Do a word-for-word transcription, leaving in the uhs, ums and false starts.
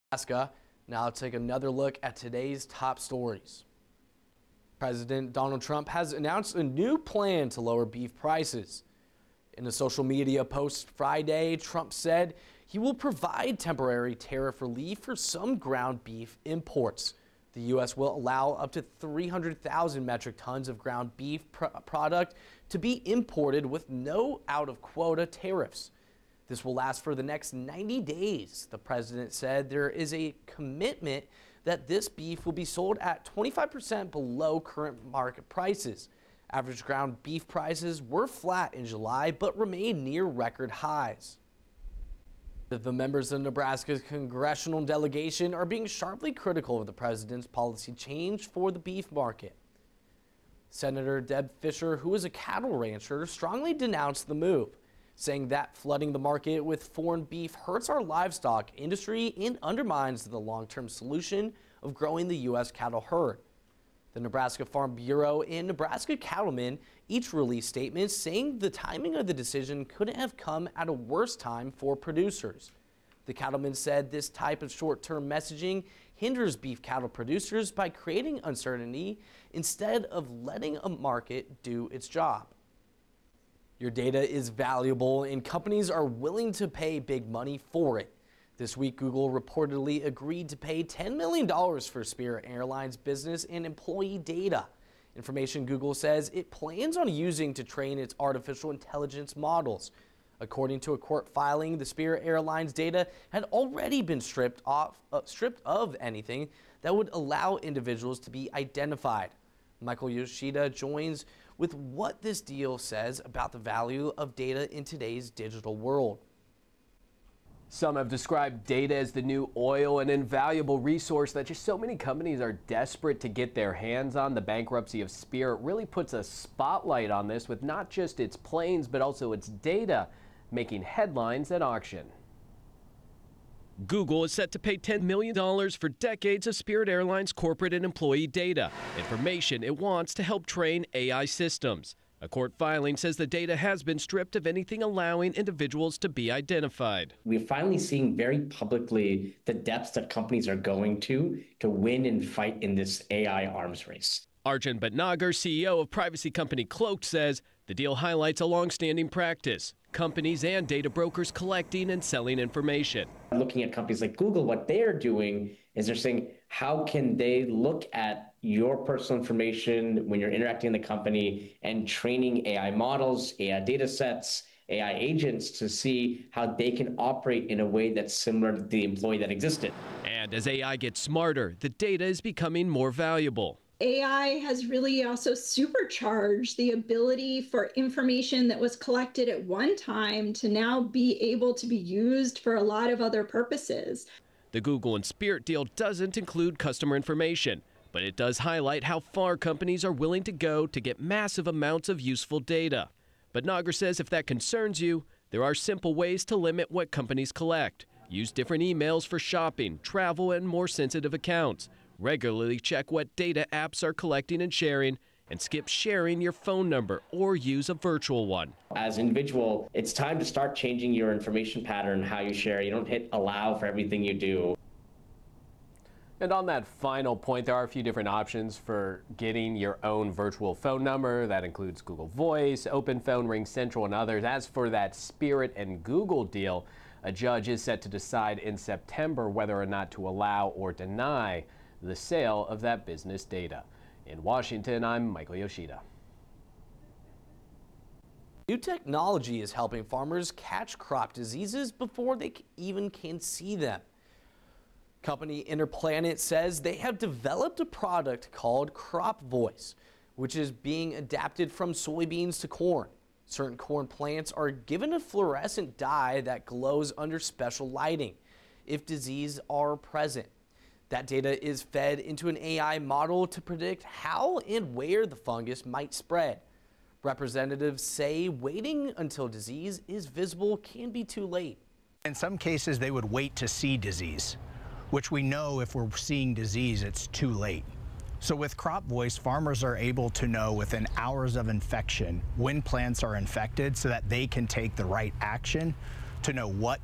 Nebraska. Now let's take another look at today's top stories. President Donald Trump has announced a new plan to lower beef prices. In a social media post Friday, Trump said he will provide temporary tariff relief for some ground beef imports. The U S will allow up to three hundred thousand metric tons of ground beef pr- product to be imported with no out-of-quota tariffs. This will last for the next ninety days. The president said there is a commitment that this beef will be sold at twenty-five percent below current market prices. Average ground beef prices were flat in July, but remain near record highs. The members of Nebraska's congressional delegation are being sharply critical of the president's policy change for the beef market. Senator Deb Fischer, who is a cattle rancher, strongly denounced the move, saying that flooding the market with foreign beef hurts our livestock industry and undermines the long-term solution of growing the U S cattle herd. The Nebraska Farm Bureau and Nebraska Cattlemen each released statements saying the timing of the decision couldn't have come at a worse time for producers. The cattlemen said this type of short-term messaging hinders beef cattle producers by creating uncertainty instead of letting a market do its job. Your data is valuable and companies are willing to pay big money for it. This week, Google reportedly agreed to pay ten million dollars for Spirit Airlines business and employee data. Information Google says it plans on using to train its artificial intelligence models. According to a court filing, the Spirit Airlines data had already been stripped off, uh, stripped of anything that would allow individuals to be identified. Michael Yoshida joins with what this deal says about the value of data in today's digital world. Some have described data as the new oil, an invaluable resource that just so many companies are desperate to get their hands on. The bankruptcy of Spirit really puts a spotlight on this, with not just its planes, but also its data making headlines at auction. Google is set to pay ten million dollars for decades of Spirit Airlines corporate and employee data, information it wants to help train A I systems. A court filing says the data has been stripped of anything allowing individuals to be identified. We're finally seeing very publicly the depths that companies are going to to win and fight in this A I arms race. Arjun Bhatnagar, C E O of privacy company Cloaked, says the deal highlights a long-standing practice: companies and data brokers collecting and selling information. Looking at companies like Google, what they're doing is they're saying, how can they look at your personal information when you're interacting in the company and training A I models, A I data sets, A I agents to see how they can operate in a way that's similar to the employee that existed. And as A I gets smarter, the data is becoming more valuable. A I has really also supercharged the ability for information that was collected at one time to now be able to be used for a lot of other purposes. The Google and Spirit deal doesn't include customer information, but it does highlight how far companies are willing to go to get massive amounts of useful data. But Nagar says if that concerns you, there are simple ways to limit what companies collect. Use different emails for shopping, travel, and more sensitive accounts. Regularly check what data apps are collecting and sharing, and skip sharing your phone number or use a virtual one. As an individual, it's time to start changing your information pattern, how you share. You don't hit allow for everything you do. And on that final point, there are a few different options for getting your own virtual phone number. That includes Google Voice, OpenPhone, RingCentral, and others. As for that Spirit and Google deal, a judge is set to decide in September whether or not to allow or deny the sale of that business data. In Washington, I'm Michael Yoshida. New technology is helping farmers catch crop diseases before they even can see them. Company Interplanet says they have developed a product called Crop Voice, which is being adapted from soybeans to corn. Certain corn plants are given a fluorescent dye that glows under special lighting if disease are present. That data is fed into an A I model to predict how and where the fungus might spread. Representatives say waiting until disease is visible can be too late. In some cases, they would wait to see disease, which we know if we're seeing disease, it's too late. So with Crop Voice, farmers are able to know within hours of infection when plants are infected so that they can take the right action to know what